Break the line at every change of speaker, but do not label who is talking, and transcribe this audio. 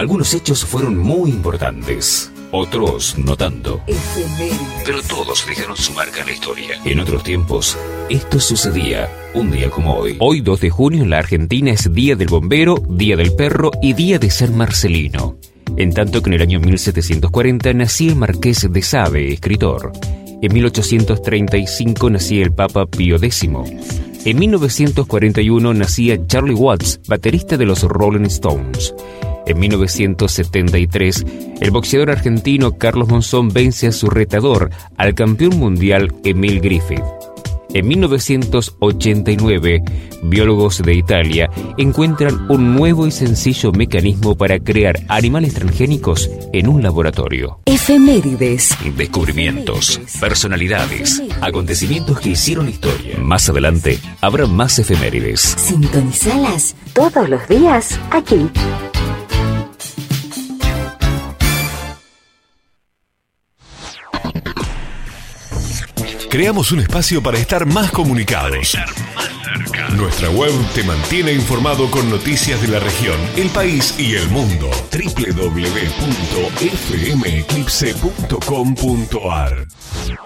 Algunos hechos fueron muy importantes, otros no tanto. Pero todos dejaron su marca en la historia. En otros tiempos, esto sucedía un día como hoy. Hoy, 2 de junio, en la Argentina es Día del Bombero, Día del Perro y Día de San Marcelino. En tanto que en el año 1740 nacía el Marqués de Sade, escritor. En 1835 nacía el Papa Pío X. En 1941 nacía Charlie Watts, baterista de los Rolling Stones. En 1973, el boxeador argentino Carlos Monzón vence a su retador, al campeón mundial Emil Griffith. En 1989, biólogos de Italia encuentran un nuevo y sencillo mecanismo para crear animales transgénicos en un laboratorio.
Efemérides.
Descubrimientos, personalidades, acontecimientos que hicieron historia. Más adelante, habrá más efemérides.
Sintonizalas todos los días aquí.
Creamos un espacio para estar más comunicados. Nuestra web te mantiene informado con noticias de la región, el país y el mundo. www.fmeclipse.com.ar